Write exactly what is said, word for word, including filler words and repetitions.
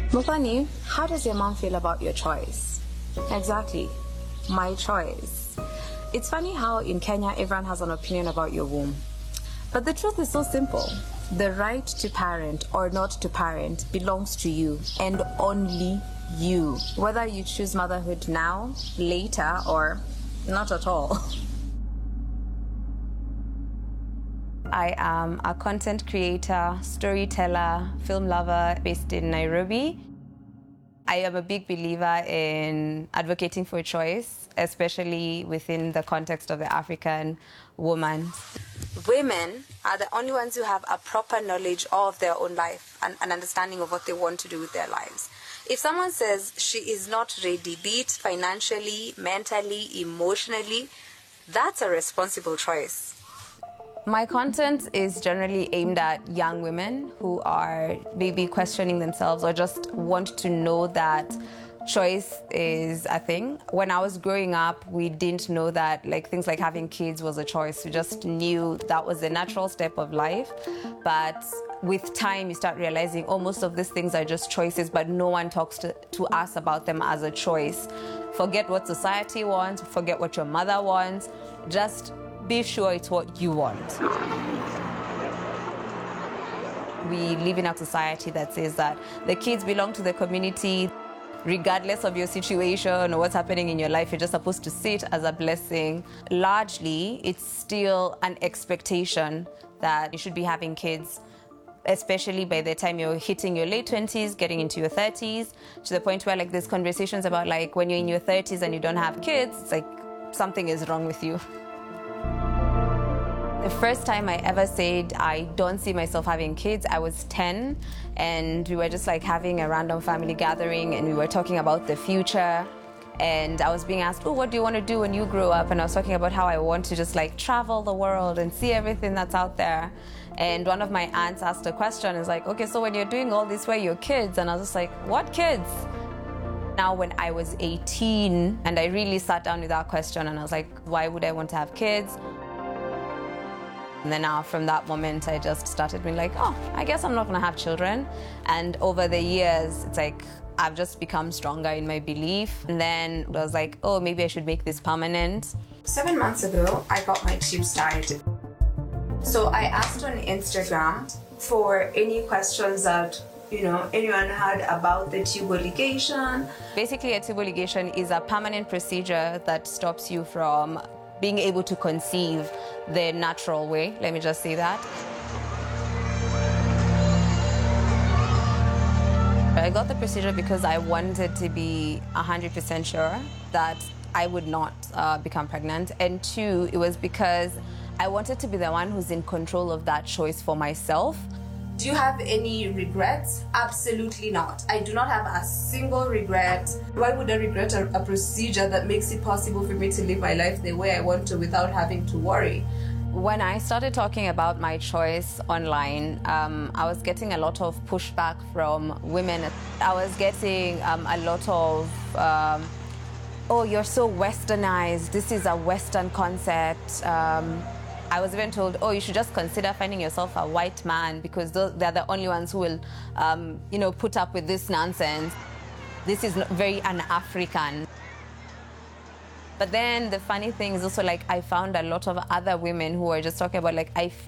Muthoni, how does your mom feel about your choice? Exactly, my choice. It's funny how in Kenya everyone has an opinion about your womb. But the truth is so simple. The right to parent or not to parent belongs to you and only you. Whether you choose motherhood now, later, or not at all. I am a content creator, storyteller, film lover based in Nairobi. I am a big believer in advocating for choice, especially within the context of the African woman. Women are the only ones who have a proper knowledge of their own life and an understanding of what they want to do with their lives. If someone says she is not ready, be it financially, mentally, emotionally, that's a responsible choice. My content is generally aimed at young women who are maybe questioning themselves or just want to know that choice is a thing. When I was growing up, we didn't know that like things like having kids was a choice. We just knew that was a natural step of life. But with time, you start realizing, oh, most of these things are just choices, but no one talks to, to us about them as a choice. Forget what society wants, forget what your mother wants, just be sure it's what you want. We live in a society that says that the kids belong to the community. Regardless of your situation or what's happening in your life, you're just supposed to see it as a blessing. Largely, it's still an expectation that you should be having kids, especially by the time you're hitting your late twenties, getting into your thirties, to the point where like there's conversations about like when you're in your thirties and you don't have kids, it's like something is wrong with you. The first time I ever said I don't see myself having kids, I was ten, and we were just like having a random family gathering and we were talking about the future, and I was being asked, oh, what do you want to do when you grow up? And I was talking about how I want to just like travel the world and see everything that's out there. And one of my aunts asked a question, is like, okay, so when you're doing all this, where are your kids? And I was just like, what kids? Now when I was eighteen, and I really sat down with that question and I was like, why would I want to have kids? And then now from that moment, I just started being like, oh, I guess I'm not gonna have children. And over the years, it's like, I've just become stronger in my belief. And then I was like, oh, maybe I should make this permanent. Seven months ago, I got my tubes tied. So I asked on Instagram for any questions that, you know, anyone had about the tubal ligation. Basically, a tubal ligation is a permanent procedure that stops you from being able to conceive the natural way. Let me just say that. I got the procedure because I wanted to be one hundred percent sure that I would not uh, become pregnant. And two, it was because I wanted to be the one who's in control of that choice for myself. Do you have any regrets? Absolutely not. I do not have a single regret. Why would I regret a, a procedure that makes it possible for me to live my life the way I want to without having to worry? When I started talking about my choice online, um, I was getting a lot of pushback from women. I was getting um, a lot of, um, oh, you're so westernized. This is a Western concept. Um, I was even told, oh, you should just consider finding yourself a white man because they're the only ones who will, um, you know, put up with this nonsense. This is very un-African. But then the funny thing is also like I found a lot of other women who were just talking about like, I feel